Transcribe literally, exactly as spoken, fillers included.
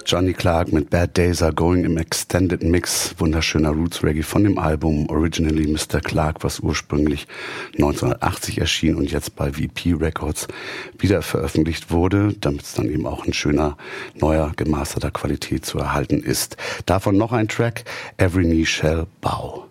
Johnny Clarke mit Bad Days Are Going im Extended Mix. Wunderschöner Roots Reggae von dem Album Originally Mister Clarke, was ursprünglich neunzehnhundertachtzig erschien und jetzt bei V P Records wieder veröffentlicht wurde, damit es dann eben auch in schöner, neuer, gemasterter Qualität zu erhalten ist. Davon noch ein Track, Every Knee Shall Bow.